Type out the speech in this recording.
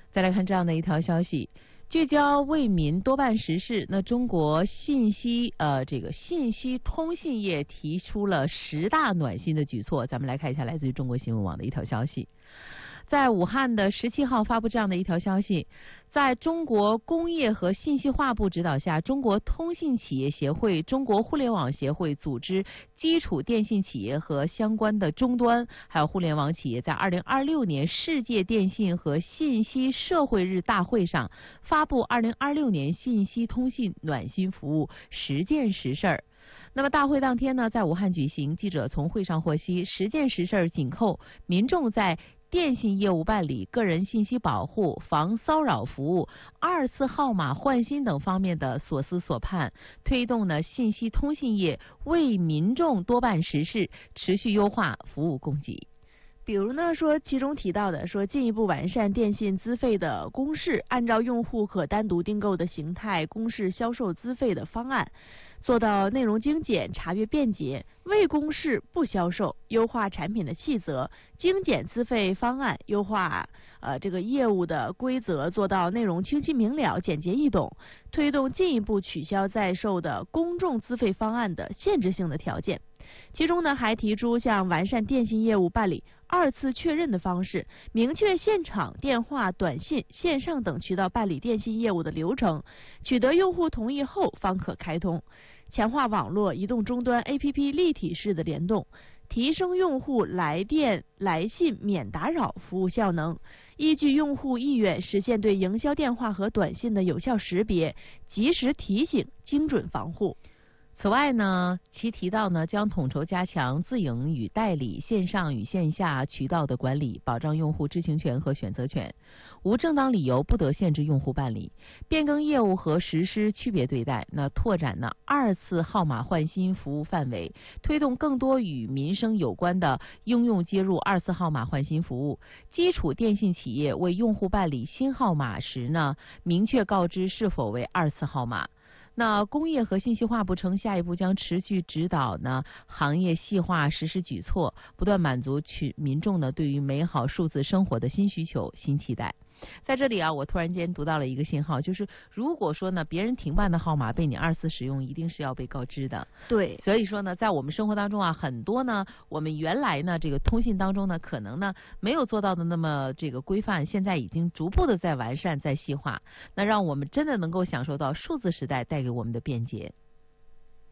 再来看这样的一条消息，聚焦为民多办实事。那中国信息通信业提出了10大暖心的举措。咱们来看一下来自于中国新闻网的一条消息。在武汉的17号发布这样的一条消息，在中国工业和信息化部指导下，中国通信企业协会、中国互联网协会组织基础电信企业和相关的终端还有互联网企业在2026年世界电信和信息社会日大会上发布2026年信息通信暖心服务10件实事儿。那么大会当天呢，在武汉举行，记者从会上获悉，10件实事紧扣民众在电信业务办理、个人信息保护、防骚扰服务、2次号码换新等方面的所思所盼，推动呢信息通信业为民众多办实事，持续优化服务供给。 比如呢，说其中提到的说进一步完善电信资费的公示，按照用户可单独订购的形态公示销售资费的方案，做到内容精简、查阅便捷，未公示不销售，优化产品的细则，精简资费方案，优化这个业务的规则，做到内容清晰明了、简洁易懂，推动进一步取消在售的公众资费方案的限制性的条件。其中呢，还提出像完善电信业务办理2次确认的方式，明确现场、电话、短信、线上等渠道办理电信业务的流程，取得用户同意后方可开通，强化网络、移动终端 APP 立体式的联动，提升用户来电、来信免打扰服务效能，依据用户意愿实现对营销电话和短信的有效识别、及时提醒、精准防护。 此外呢，其提到呢，将统筹加强自营与代理、线上与线下渠道的管理，保障用户知情权和选择权，无正当理由不得限制用户办理，变更业务和实施区别对待。那拓展呢2次号码换新服务范围，推动更多与民生有关的应用接入2次号码换新服务。基础电信企业为用户办理新号码时呢，明确告知是否为2次号码。那工业和信息化部称，下一步将持续指导呢行业细化实施举措，不断满足民众呢对于美好数字生活的新需求、新期待。在这里啊，我突然间读到了一个信号，就是如果说呢别人停办的号码被你2次使用，一定是要被告知的。 对， 所以说呢，在我们生活当中啊，很多呢我们原来呢这个通信当中呢，可能呢没有做到的那么这个规范，现在已经逐步的在完善、在细化，那让我们真的能够享受到数字时代带给我们的便捷。